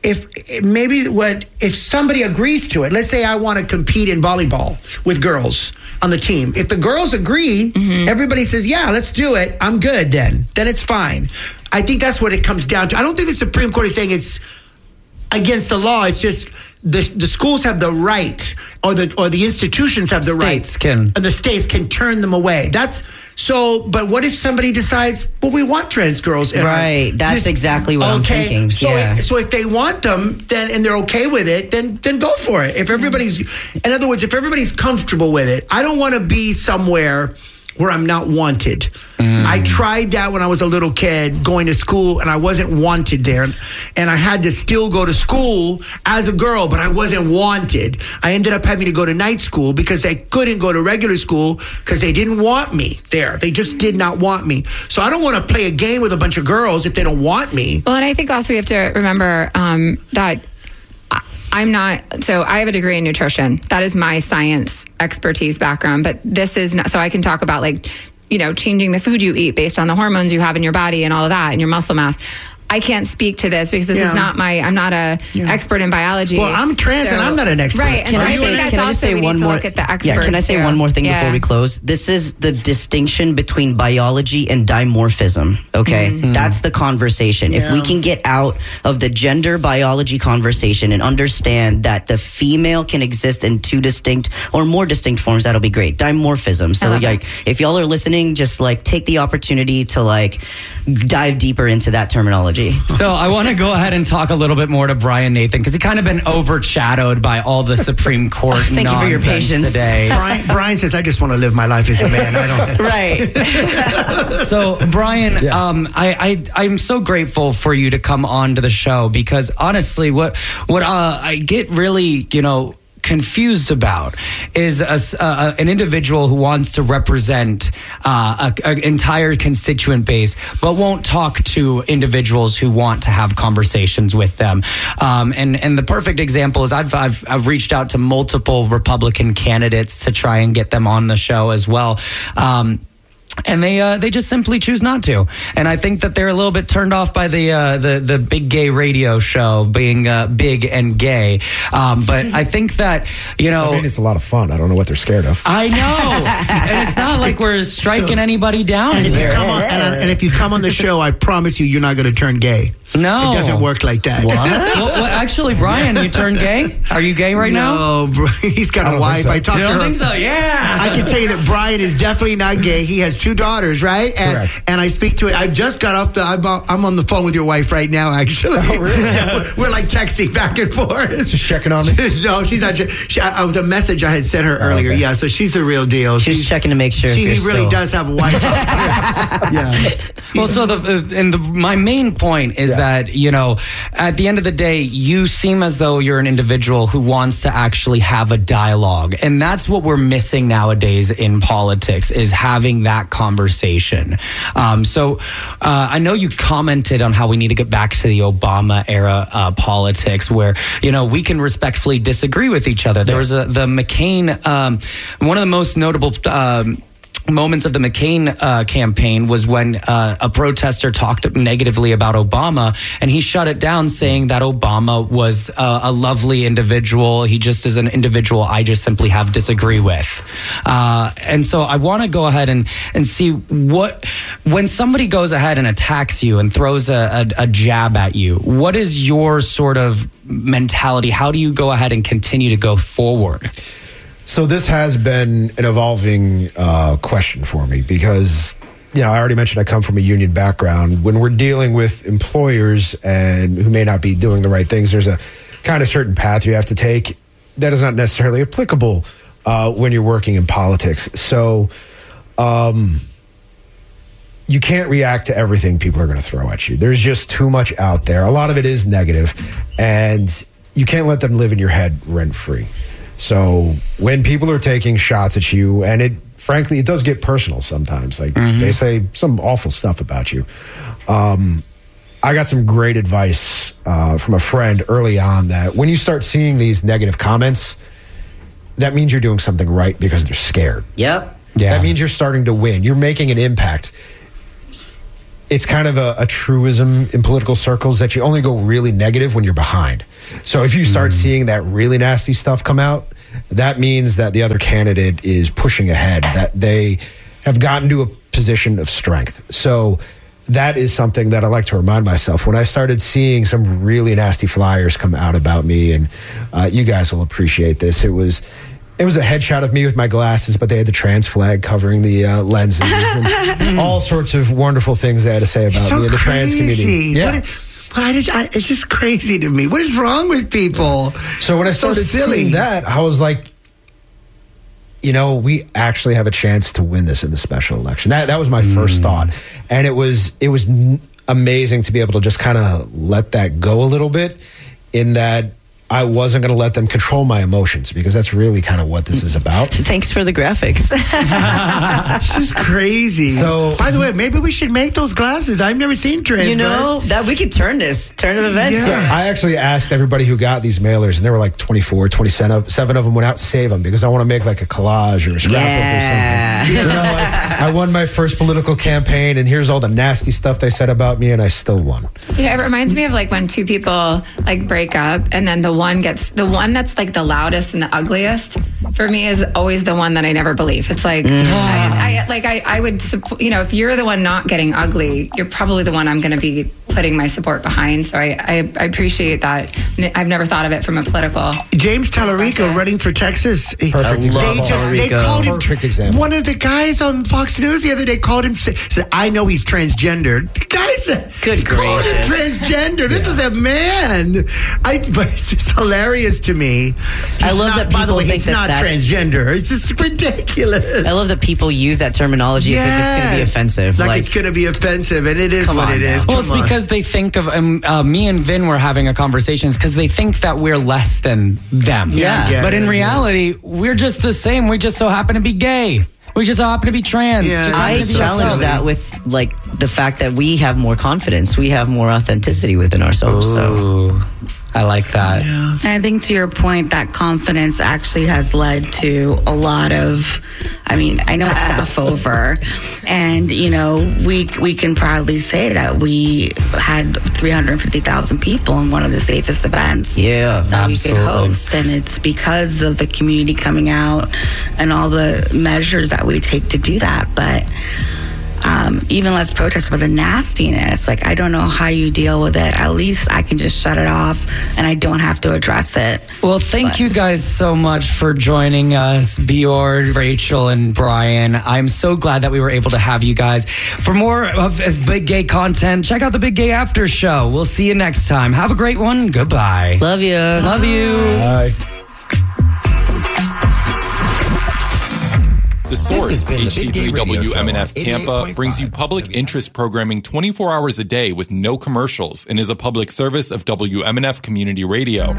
if maybe what if somebody agrees to it, let's say I want to compete in volleyball with girls on the team. If the girls agree, Mm-hmm. everybody says, yeah, let's do it. I'm good then. Then it's fine. I think that's what it comes down to. I don't think the Supreme Court is saying it's against the law. It's just the the schools have the right, or the or the institutions have the States right, can. and the states can turn them away. That's so. But what if somebody decides, well, we want trans girls? in our- Right, that's Just- exactly what I'm thinking, So, yeah. so if they want them, then and they're okay with it, then then go for it. If everybody's, in other words, if everybody's comfortable with it, I don't want to be somewhere where I'm not wanted. I tried that when I was a little kid going to school, and I wasn't wanted there. And I had to still go to school as a girl, but I wasn't wanted. I ended up having to go to night school because I couldn't go to regular school because they didn't want me there. They just did not want me. So I don't want to play a game with a bunch of girls if they don't want me. Well, and I think also we have to remember um, that I- I'm not, so I have a degree in nutrition. That is my science expertise background, but this is not, so I can talk about like, you know, changing the food you eat based on the hormones you have in your body and all of that and your muscle mass. I can't speak to this because this Yeah. is not my, I'm not a Yeah. expert in biology. Well, I'm trans and I'm not an expert. Right. And Can so I I say- think that's can I just also say we one need to more- look at the experts. Yeah, can I say too. one more thing Yeah. before we close? This is the distinction between biology and dimorphism, okay? Mm-hmm. That's the conversation. If we Yeah. can get out of the gender biology conversation and understand that the female can exist in two distinct or more distinct forms, that'll be great. Dimorphism. So I love like that. if y'all are listening, just like take the opportunity to like dive deeper into that terminology. So I want to go ahead and talk a little bit more to Brian Nathan because he kind of been overshadowed by all the Supreme Court Thank you for your nonsense patience. today. Brian, Brian says, I just want to live my life as a man. I don't. Right. So Brian, Yeah. um, I, I I'm so grateful for you to come on to the show because honestly, what what uh, I get really, you know, confused about is a, s- uh, an individual who wants to represent uh, an entire constituent base, but won't talk to individuals who want to have conversations with them. Um, and and the perfect example is I've, I've I've reached out to multiple Republican candidates to try and get them on the show as well. Um, And they uh, they just simply choose not to, and I think that they're a little bit turned off by the uh, the the big gay radio show being uh, big and gay. Um, but I think that you know, I mean, it's a lot of fun. I don't know what they're scared of. I know, and it's not like we're striking anybody down. And if, you here. come on, and, I- and if you come on the show, I promise you, you're not going to turn gay. No, It doesn't work like that. What? well, well, actually, Brian, you turned gay. Are you gay right now? No, bro, he's got I a don't wife. think so. I talked You to don't her. think so? Yeah. I can tell you that Brian is definitely not gay. He has two daughters, right? And Correct. and I speak to it. I just got off the. I'm, on- I'm on the phone with your wife right now. Actually, Oh, really? we're, we're like texting back and forth. Just checking on me. No, she's not. She, I, I was a message I had sent her earlier. okay. Yeah, so she's the real deal. She's checking to make sure if She you're he really still- does have a wife. yeah. Well, so the uh, and the, my main point is Yeah. that you know, at the end of the day, you seem as though you're an individual who wants to actually have a dialogue, and that's what we're missing nowadays in politics is having that conversation. Um, so uh, I know you commented on how we need to get back to the Obama era uh, politics, where you know we can respectfully disagree with each other. There was a the McCain, um, one of the most notable. Um, moments of the McCain uh, campaign was when uh, a protester talked negatively about Obama, and he shut it down, saying that Obama was uh, a lovely individual. He just is an individual I just simply have disagree with. Uh, and so I want to go ahead and, and see what, when somebody goes ahead and attacks you and throws a, a, a jab at you, what is your sort of mentality? How do you go ahead and continue to go forward? So this has been an evolving uh, question for me because, you know, I already mentioned I come from a union background. When we're dealing with employers and who may not be doing the right things, there's a kind of certain path you have to take. that is not necessarily applicable uh, when you're working in politics. So um, you can't react to everything people are going to throw at you. There's just too much out there. A lot of it is negative, and you can't let them live in your head rent-free. So when people are taking shots at you, and it frankly, it does get personal sometimes. Like mm-hmm. they say some awful stuff about you. Um, I got some great advice uh, from a friend early on that when you start seeing these negative comments, that means you're doing something right because they're scared. Yep. Yeah. That means you're starting to win. You're making an impact. It's kind of a, a truism in political circles that you only go really negative when you're behind. So if you start mm. seeing that really nasty stuff come out, that means that the other candidate is pushing ahead, that they have gotten to a position of strength. So that is something that I like to remind myself. When I started seeing some really nasty flyers come out about me, and uh, you guys will appreciate this, it was it was a headshot of me with my glasses, but they had the trans flag covering the uh, lenses and all sorts of wonderful things they had to say about so me in the trans community. Yeah. What, But I just, I, it's just crazy to me. What is wrong with people? So when I started so seeing that, I was like, you know, we actually have a chance to win this in the special election. That that was my mm. first thought, and it was it was n- amazing to be able to just kind of let that go a little bit. In that, I wasn't going to let them control my emotions, because that's really kind of what this is about. Thanks for the graphics. This is crazy. So, by the way, maybe we should make those glasses. I've never seen trans. You know, that we could turn this, turn of events. Yeah. So I actually asked everybody who got these mailers, and there were like twenty-four, twenty-seven of them went out to save them, because I want to make like a collage or a scrapbook yeah. or something. You know, like, I won my first political campaign, and here's all the nasty stuff they said about me, and I still won. You know, it reminds me of like when two people like break up, and then the one gets the one that's like the loudest and the ugliest for me is always the one that I never believe. It's like mm. I, I like I, I would support, you know, if you're the one not getting ugly, you're probably the one I'm going to be putting my support behind. So I, I, I appreciate that. I've never thought of it from a political James Tallarico running for Texas. Perfect they example. just they called him Perfect example. One of the guys on Fox News the other day called him said, I know he's transgender. The guy said Good called him gracious. transgender. This yeah. is a man. I but it's just hilarious to me. He's I love not, that by the people way, think he's that not that's- transgender. It's just ridiculous. I love that people use that terminology yeah. as if it's going to be offensive. Like, like it's going to be offensive, and it is what it now. is. Well, Come it's on. because they think of um, uh, me and Vin were having a conversation because they think that we're less than them. Yeah. Yeah. But in reality, we're just the same. We just so happen to be gay. We just so happen to be trans. Yeah. Just happen I to be challenge ourselves. that with like the fact that we have more confidence, we have more authenticity within ourselves. So Ooh, I like that. Yeah. And I think to your point, that confidence actually has led to a lot of, I mean, I know stuff over, and you know, we we can proudly say that we had three hundred fifty thousand people in one of the safest events. yeah, that we absolutely. could host, and it's because of the community coming out and all the measures that we take to do that. But um, even less protest for the nastiness. Like, I don't know how you deal with it. At least I can just shut it off, and I don't have to address it. Well, thank But- you guys so much for joining us, Bjorn, Rachel, and Brian. I'm so glad that we were able to have you guys. For more of of Big Gay content, check out the Big Gay After Show. We'll see you next time. Have a great one. Goodbye. love you. Love you. Bye. The Source, This has been the H D Big Gay three Radio W M N Show F on Tampa, eighty-eight point brings you five public interest programming twenty-four hours a day with no commercials and is a public service of W M N F Community Radio.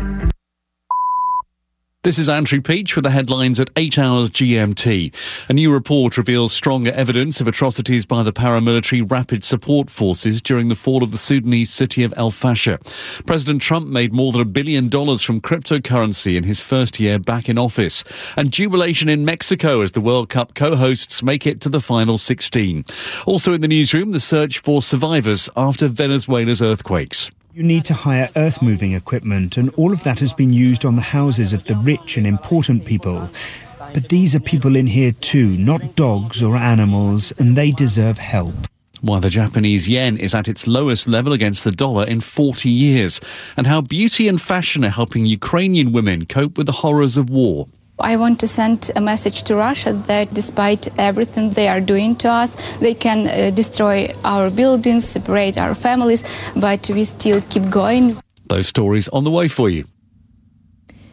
This is Andrew Peach with the headlines at eight hours G M T. A new report reveals stronger evidence of atrocities by the paramilitary Rapid Support Forces during the fall of the Sudanese city of El Fasher. President Trump made more than a billion dollars from cryptocurrency in his first year back in office. And jubilation in Mexico as the World Cup co-hosts make it to the final sixteen. Also in the newsroom, the search for survivors after Venezuela's earthquakes. You need to hire earth-moving equipment, and all of that has been used on the houses of the rich and important people. But these are people in here too, not dogs or animals, and they deserve help. While the Japanese yen is at its lowest level against the dollar in forty years, and how beauty and fashion are helping Ukrainian women cope with the horrors of war. I want to send a message to Russia that despite everything they are doing to us, they can uh, destroy our buildings, separate our families, but we still keep going. Those stories on the way for you.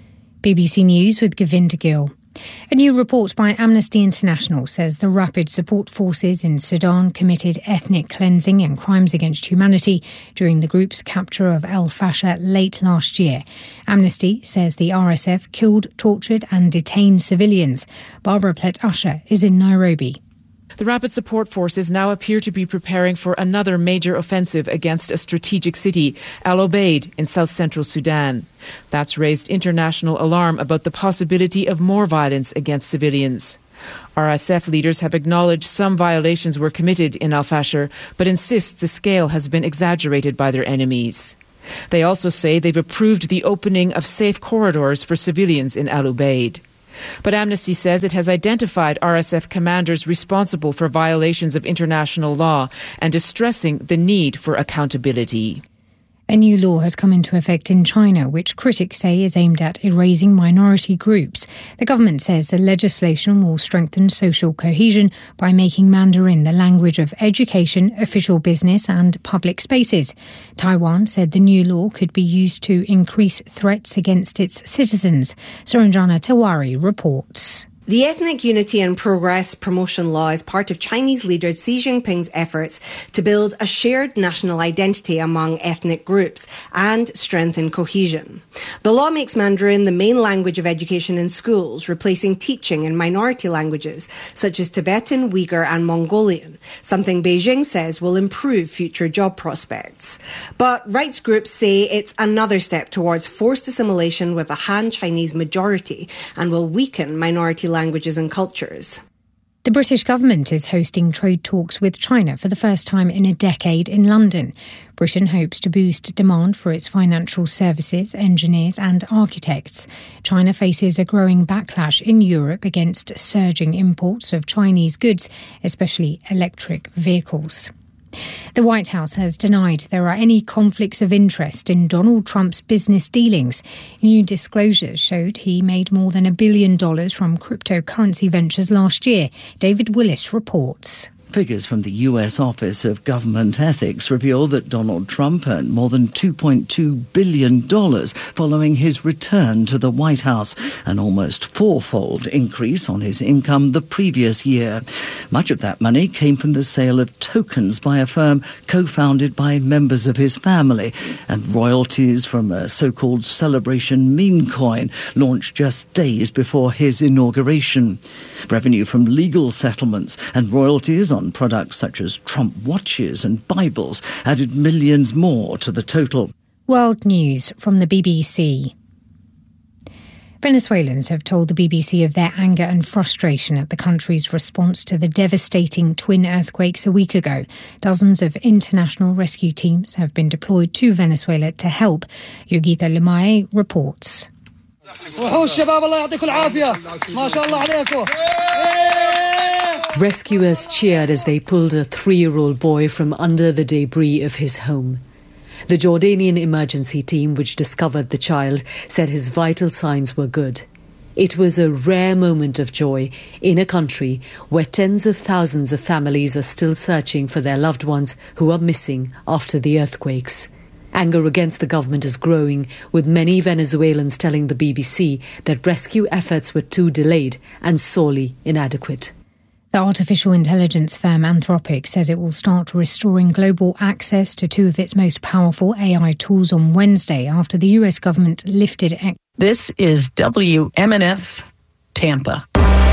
B B C News with Govinda Gill. A new report by Amnesty International says the Rapid Support Forces in Sudan committed ethnic cleansing and crimes against humanity during the group's capture of El Fasher late last year. Amnesty says the R S F killed, tortured and detained civilians. Barbara Plett-Usher is in Nairobi. The Rapid Support Forces now appear to be preparing for another major offensive against a strategic city, Al Obeid, in south-central Sudan. That's raised international alarm about the possibility of more violence against civilians. R S F leaders have acknowledged some violations were committed in Al Fasher, but insist the scale has been exaggerated by their enemies. They also say they've approved the opening of safe corridors for civilians in Al Obeid. But Amnesty says it has identified R S F commanders responsible for violations of international law and is stressing the need for accountability. A new law has come into effect in China, which critics say is aimed at erasing minority groups. The government says the legislation will strengthen social cohesion by making Mandarin the language of education, official business and public spaces. Taiwan said the new law could be used to increase threats against its citizens. Saranjana Tewari reports. The Ethnic Unity and Progress Promotion Law is part of Chinese leader Xi Jinping's efforts to build a shared national identity among ethnic groups and strengthen cohesion. The law makes Mandarin the main language of education in schools, replacing teaching in minority languages such as Tibetan, Uyghur and Mongolian, something Beijing says will improve future job prospects. But rights groups say it's another step towards forced assimilation with a Han Chinese majority and will weaken minority languages and cultures. The British government is hosting trade talks with China for the first time in a decade in London. Britain hopes to boost demand for its financial services, engineers and architects. China faces a growing backlash in Europe against surging imports of Chinese goods, especially electric vehicles. The White House has denied there are any conflicts of interest in Donald Trump's business dealings. New disclosures showed he made more than a billion dollars from cryptocurrency ventures last year. David Willis reports. Figures from the U S Office of Government Ethics reveal that Donald Trump earned more than two point two billion dollars following his return to the White House, an almost fourfold increase on his income the previous year. Much of that money came from the sale of tokens by a firm co-founded by members of his family, and royalties from a so-called celebration meme coin launched just days before his inauguration. Revenue from legal settlements and royalties on products such as Trump watches and Bibles added millions more to the total. World News from the B B C. Venezuelans have told the B B C of their anger and frustration at the country's response to the devastating twin earthquakes a week ago. Dozens of international rescue teams have been deployed to Venezuela to help. Yogita Limaye reports. Rescuers cheered as they pulled a three-year-old boy from under the debris of his home. The Jordanian emergency team, which discovered the child, said his vital signs were good. It was a rare moment of joy in a country where tens of thousands of families are still searching for their loved ones who are missing after the earthquakes. Anger against the government is growing, with many Venezuelans telling the B B C that rescue efforts were too delayed and sorely inadequate. The artificial intelligence firm Anthropic says it will start restoring global access to two of its most powerful A I tools on Wednesday after the U S government lifted... Ex- this is W M N F Tampa.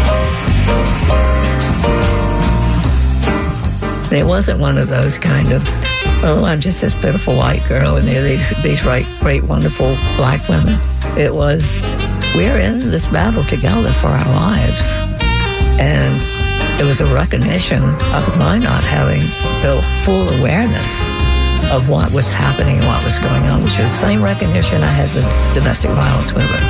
It wasn't one of those kind of, oh, I'm just this pitiful white girl and there are these, these right, great, wonderful black women. It was, we're in this battle together for our lives. And it was a recognition of my not having the full awareness of what was happening and what was going on, which was the same recognition I had with domestic violence women.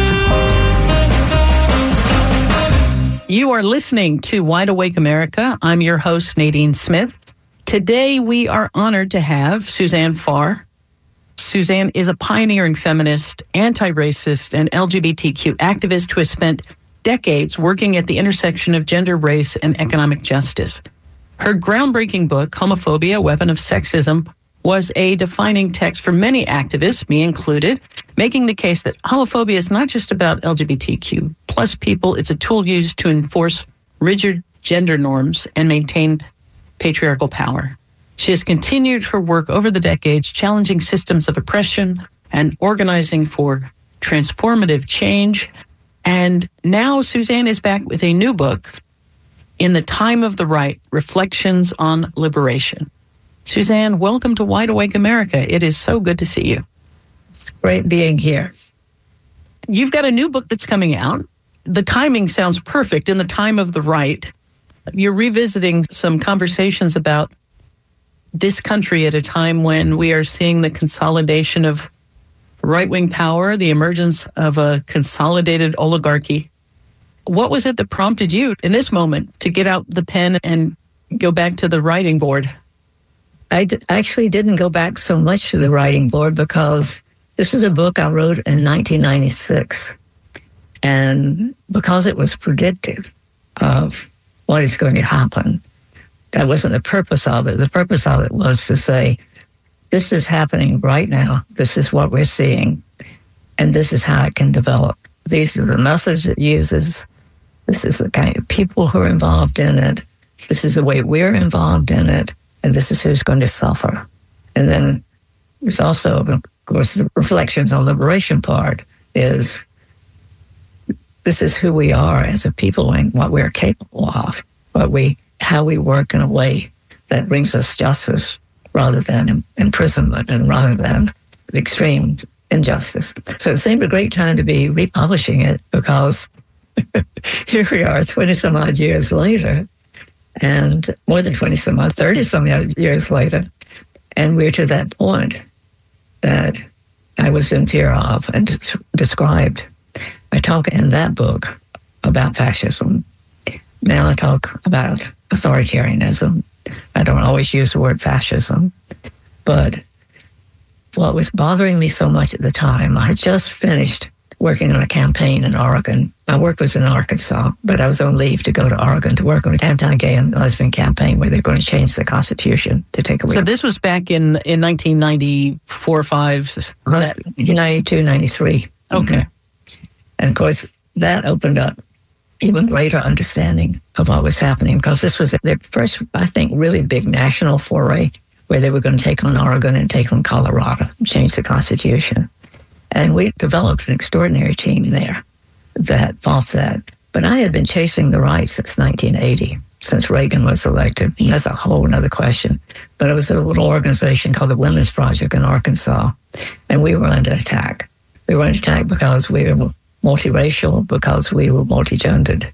You are listening to Wide Awake America. I'm your host, Nadine Smith. Today, we are honored to have Suzanne Farr. Suzanne is a pioneering feminist, anti-racist, and L G B T Q activist who has spent decades working at the intersection of gender, race, and economic justice. Her groundbreaking book, Homophobia, Weapon of Sexism, was a defining text for many activists, me included, making the case that homophobia is not just about L G B T Q plus people. It's a tool used to enforce rigid gender norms and maintain patriarchal power. She has continued her work over the decades, challenging systems of oppression and organizing for transformative change. And now Suzanne is back with a new book, In the Time of the Right, Reflections on Liberation. Suzanne, welcome to Wide Awake America. It is so good to see you. It's great being here. You've got a new book that's coming out. The timing sounds perfect, In the Time of the Right. You're revisiting some conversations about this country at a time when we are seeing the consolidation of right-wing power, the emergence of a consolidated oligarchy. What was it that prompted you in this moment to get out the pen and go back to the writing board? I d- actually didn't go back so much to the writing board because this is a book I wrote in nineteen ninety-six. And because it was predictive of what is going to happen, that wasn't the purpose of it. The purpose of it was to say, this is happening right now. This is what we're seeing. And this is how it can develop. These are the methods it uses. This is the kind of people who are involved in it. This is the way we're involved in it. And this is who's going to suffer. And then there's also, of course, the reflections on liberation part is this is who we are as a people and what we're capable of, what we, how we work in a way that brings us justice rather than imprisonment and rather than extreme injustice. So it seemed a great time to be republishing it because here we are twenty some odd years later. And more than twenty some odd, thirty some years later. And we're to that point that I was in fear of and des- described. I talk in that book about fascism. Now I talk about authoritarianism. I don't always use the word fascism. But what was bothering me so much at the time, I had just finished working on a campaign in Oregon. My work was in Arkansas, but I was on leave to go to Oregon to work on an anti-gay and lesbian campaign where they're going to change the Constitution to take away. So this was back in, in nineteen ninety-four, five? ninety-two, ninety-three. Okay. Mm-hmm. And of course, that opened up even greater understanding of what was happening because this was their first, I think, really big national foray where they were going to take on Oregon and take on Colorado, change the Constitution. And we developed an extraordinary team there that fought that. But I had been chasing the right since nineteen eighty, since Reagan was elected. That's a whole other question. But it was a little organization called the Women's Project in Arkansas, and we were under attack. We were under attack because we were multiracial, because we were multigendered.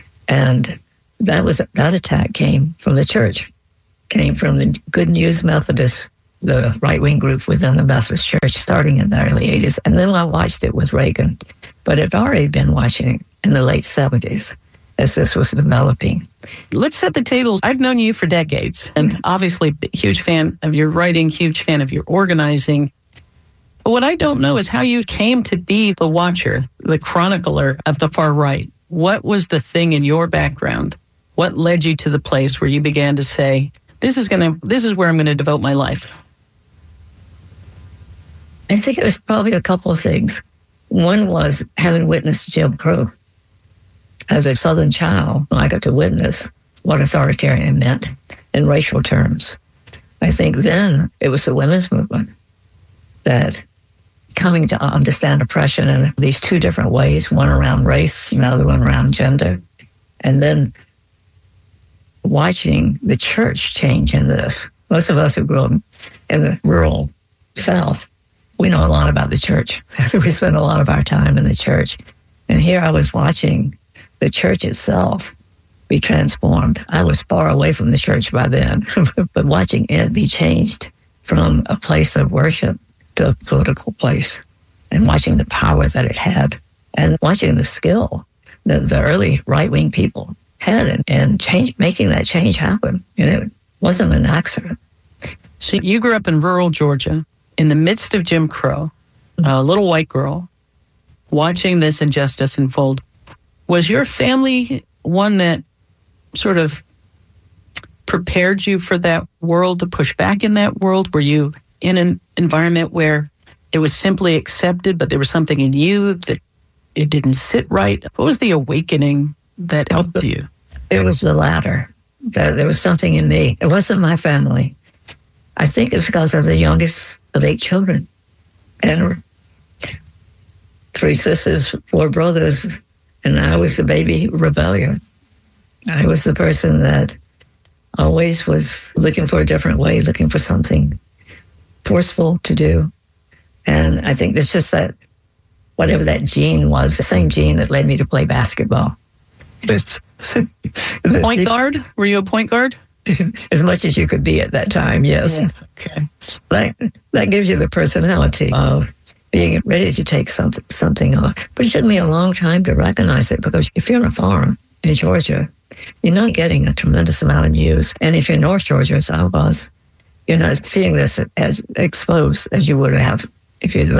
And that was that attack came from the church, came from the Good News Methodists, the right-wing group within the Methodist Church, starting in the early eighties. And then I watched it with Reagan. But I'd already been watching it in the late seventies as this was developing. Let's set the table. I've known you for decades, and obviously a huge fan of your writing, huge fan of your organizing. But what I don't know is how you came to be the watcher, the chronicler of the far right. What was the thing in your background? What led you to the place where you began to say, this is going to, this is where I'm going to devote my life? I think it was probably a couple of things. One was having witnessed Jim Crow. As a Southern child, I got to witness what authoritarian meant in racial terms. I think then it was the women's movement that coming to understand oppression in these two different ways, one around race, another one around gender, and then watching the church change in this. Most of us who grew up in the rural South, we know a lot about the church. We spend a lot of our time in the church. And here I was watching the church itself be transformed. I was far away from the church by then, but watching it be changed from a place of worship to a political place, and watching the power that it had, and watching the skill that the early right-wing people had in, in change, making that change happen. And it wasn't an accident. So you grew up in rural Georgia, in the midst of Jim Crow, a little white girl, watching this injustice unfold. Was your family one that sort of prepared you for that world, to push back in that world? Were you in an environment where it was simply accepted, but there was something in you that it didn't sit right? What was the awakening that helped you? It was the latter. That there was something in me. It wasn't my family. I think it's because I'm the youngest of eight children. And three sisters, four brothers, and I was the baby rebellion. I was the person that always was looking for a different way, looking for something forceful to do. And I think it's just that, whatever that gene was, the same gene that led me to play basketball. It's, point guard? Were you a point guard? As much as you could be at that time, yes. yes. Okay. That, that gives you the personality of being ready to take something, something off. But it took me a long time to recognize it, because if you're on a farm in Georgia, you're not getting a tremendous amount of news. And if you're in North Georgia, as I was, you're not seeing this as exposed as you would have if you